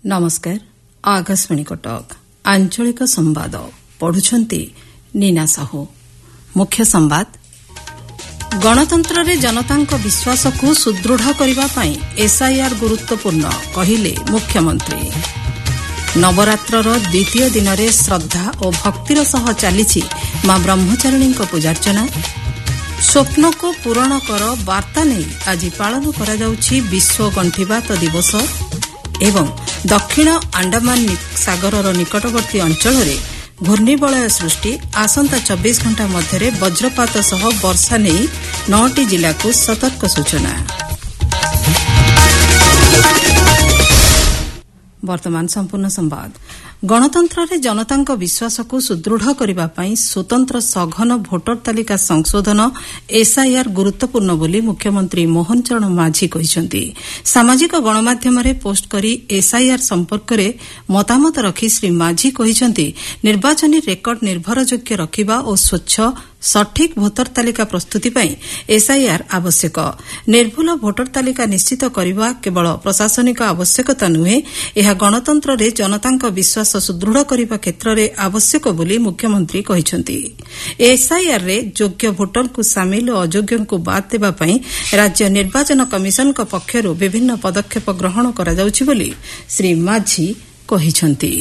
नमस्कार आकाशवाणी कटक आंचलिक संवाद पढ़ुछंती नीना साहू। मुख्य संवाद गणतंत्र रे जनतांक विश्वास को सुदृढ़ करबा पई एसआईआर गुरुत्वपूर्ण कहिले मुख्यमंत्री। नवरात्रर द्वितीय दिन रे श्रद्धा और भक्तिर सह चलीछि मां ब्रह्मचारिणी पूजार्चना। स्वप्न को पूरण कर वार्ता नहीं आज पालन करा जाउछि विश्व गंठीबात दिवस एवं दक्षिण अंडमान सागर निकटवर्ती अंचल में घूर्णिबलय सृष्टि आसंता 24 घंटा मध्य वज्रपात सह वर्षा नहीं 9टी जिला को सतर्क सूचना। वर्तमान संपूर्ण संवाद गणतंत्र रे जनतांक विश्वास को सुदृढ़ करबा पई स्वतंत्र सघन भोटर तालिका संशोधन एसआईआर गुरुत्वपूर्ण बोली मुख्यमंत्री मोहन चरण माझी कहिसंती। सामाजिक गणमाध्यम रे पोस्ट करी एसआईआर संपर्क रे मतामत रखी श्री माझी कहिसंती निर्वाचनी रेकर्ड निर्भरयोग्य रखिबा और स्वच्छ सठिक भोटर तालिका प्रस्तुति पई एसआईआर आवश्यक। निर्भुल भोटर तालिका निश्चित करबा केवल प्रशासनिक आवश्यकता नुहे एहा गणतंत्र रे जनतांक विश्वास सुदृढ़ करबा क्षेत्र रे आवश्यक बोली मुख्यमंत्री कहिसंती। एसआईआर रे योग्य भोटर को शामिल और अयोग्य को बाद देबा पई राज्य निर्वाचन कमिशन का पक्षरु विभिन्न पदक्षेप ग्रहण करा जाउछि बोली श्री माझी कहिसंती।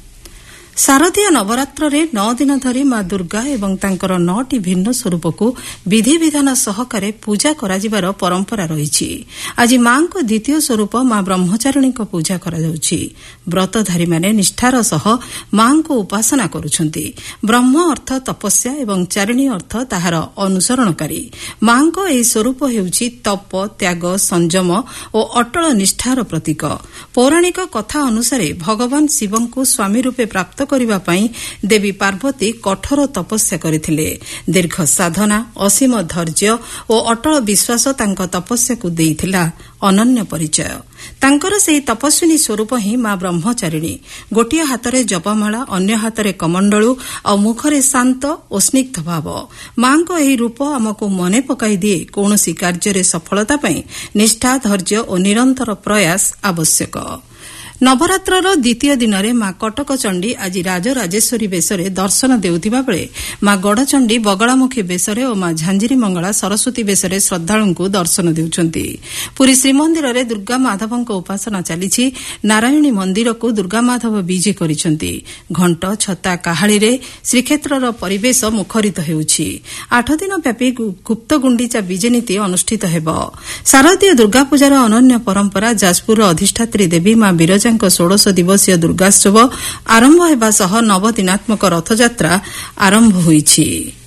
शारदीय नवरात्र रे 9 दिन धरी मां दुर्गा एवं तांकर 9टी भिन्न स्वरूप को विधि विधान सहकारे पूजा कराजिबार परंपरा रहिछि। आज मां को द्वितीय स्वरूप मां ब्रह्मचारिणी को पूजा करा जाउछि। व्रतधारी माने निष्ठार सह मां को उपासना करूछंती। ब्रह्म अर्थ तपस्या एवं चारिणी अर्थ ताहार अनुसरणकारी। मां को एही स्वरूप हेउछि तप त्याग संयम और अटल निष्ठार प्रतीक। पौराणिक कथा अनुसारे भगवान शिवं को स्वामी रूपे प्राप्त करबा पई देवी पार्वती कठोर तपस्या करथिले। दीर्घ साधना असीम धैर्य और अटल विश्वास तांक तपस्या को देइथिला अनन्य परिचय। तांकर सेही तपस्विनी स्वरूप ही मां ब्रह्मचारिणी। गोटिए हातरे जपमाला अन्य हातरे कमंडलू और मुखरे शांत और स्निग्ध भाव। मां को एही रूप हमको मने पकाई दिए कौनसी कार्य सफलता पई निष्ठा धैर्य और निरंतर प्रयास आवश्यक। नवरात्रर द्वितीय दिन में मां कटक चंडी आज राजराजेश्वरी बेशरे दर्शन देउथिबा बेले मां गड़चंडी बगलामुखी बेशरे और मां झांझिरी मंगला सरस्वती बेशरे श्रद्धालुओं को दर्शन देउछंती। पुरी श्रीमंदिर में दुर्गा माधव उपासना चलीछि। नारायणी मंदिर को दुर्गा माधव विजे करिसंती। घंट छता काहाली रे श्रीक्षेत्रर परिवेश मुखरित हेउछि। 8 दिन व्यापी गुप्त गुंडीचा विजे नीति अनुष्ठित हेब। शारदीय दुर्गा पूजार अनन्य परंपरा जाजपुर अधिष्ठात्री देवी मां विरजा 16 दिवसीय दुर्गोत्सव आरंभ हेबा सह 9 दिनात्मक रथयात्रा आरंभ होईछि।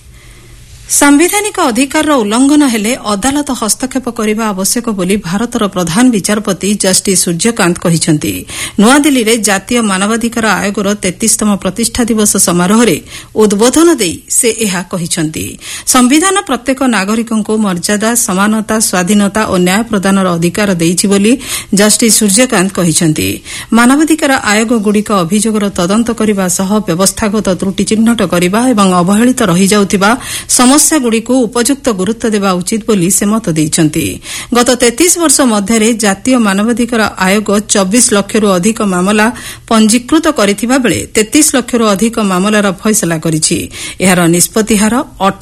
सांविधानिक अधिकार उल्लंघन हेले अदालत हस्तक्षेप करबा आवश्यक बोली भारतर प्रधान विचारपति जस्टिस सूर्यकांत कहिसंती। नुआदिल्ली रे जातीय मानवाधिकार आयोगर 33तम प्रतिष्ठा दिवस समारोह रे उद्बोधन देई से एहा कहिसंती। संविधान प्रत्येक नागरिकों को मर्यादा समानता स्वाधीनता और न्याय प्रदानर अधिकार देइछि बोली जस्टिस सूर्यकांत कहिसंती। मानवाधिकार आयोग गुड़िक अभियोगर तदंत करबा सह व्यवस्थागत त्रुटि चिह्नट करबा एवं अवहेलित रहि जाउतिबा समस्या गुड़िको उपयुक्त गुरुत्व देवा उचित बोली से मत देइछंती। गत 33 वर्ष मध्य जातीय मानवाधिकार आयोग 24 लाख रु अधिक मामला पंजीकृत करथिबा बेले 33 लाख रु अधिक मामलार फैसला करिछि। एहार निष्पत्ति हार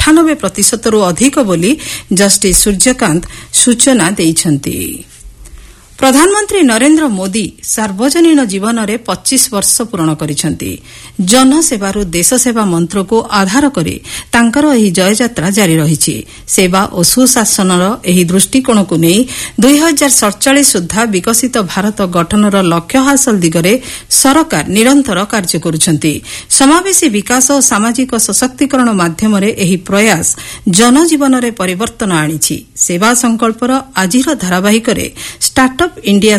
98% रु अधिक बोली जस्टिस सूर्यकांत सूचना देइछंती। प्रधानमंत्री नरेंद्र मोदी सार्वजनीन जीवन में 25 वर्ष पूर्ण करिसंती। जनसेवारू देश सेवा मंत्र को आधार करी तांकर एही जययात्रा जारी रहिछि। सेवा और सुशासनर एही दृष्टिकोण को नहीं 2047 सुधा विकसित भारत गठनर लक्ष्य हासिल दिगरे सरकार निरंतर कार्य करुछंती। समावेशी विकास और सामाजिक सशक्तिकरण माध्यम रे एही प्रयास जनजीवन रे परिवर्तन आनिछि। सेवा संकल्पर आजिर धारावाहिक रे स्टार्टअप इंडिया